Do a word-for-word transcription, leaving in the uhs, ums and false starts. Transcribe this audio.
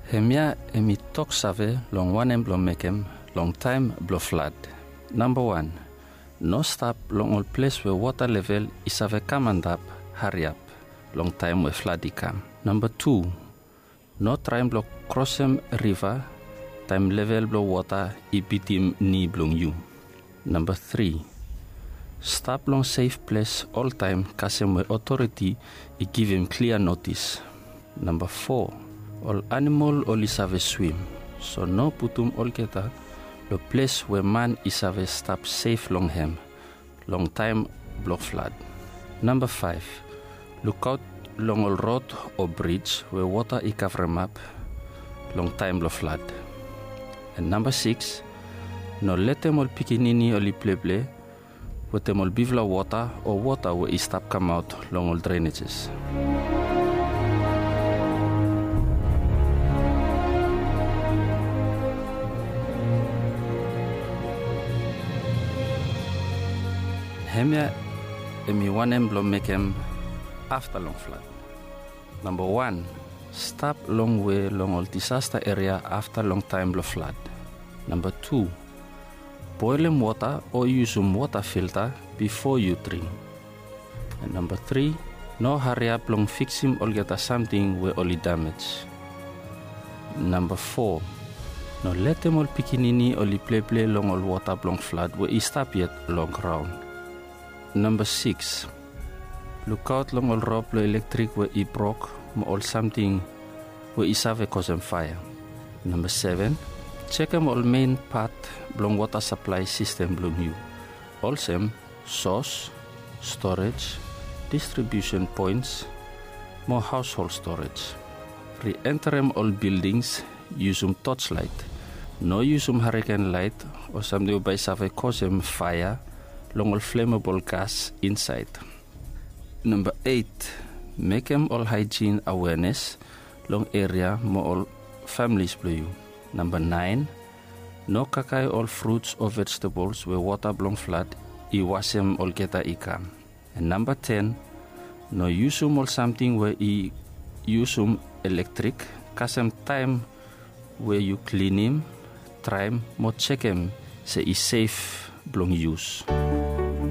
Hemia emi tok save long wanem blong mekem long time blo flood. Number one, no stop long all place where water level is have come and up, hurry up, long time where flood come. Number two, no try and block crossem river, time level blow water I bitim ni blong you. Number three, stop long safe place all time kasem where authority I give him clear notice. Number four, all animal only have swim, so no putum all keta the place where man is have stop safe long him, long time block flood. Number five, look out long all road or bridge where water I cover map, long time block flood. And number six, no let them all pikinini only play play, with them all bivla water or water where I stop come out long all drainages. Hemia emi wanem blom mekem after long flood. Number one, stop long way long all disaster area after long time blow flood. Number two, boiling water or use some water filter before you drink. And number three, no hurry up long fix him or get something where only damage. Number four, no let them all pikinini only play play long all water blong flood where he stop yet long ground. Number six, look out long all rope electric where he broke or something where he have a cause fire. Number seven, check them all main part blong water supply system blong you. Also, source, storage, distribution points, more household storage. Re-enter them all buildings, use some torchlight. No use some hurricane light or something by have a cause fire long all flammable gas inside. Number eight, make them all hygiene awareness long area more all families blue you. Number nine, no kakai all fruits or vegetables where water blong flood I wash them all geta ikam. And number ten, no use them all something where I use them electric kasem time where you clean him, try him, more check him say is safe blong use.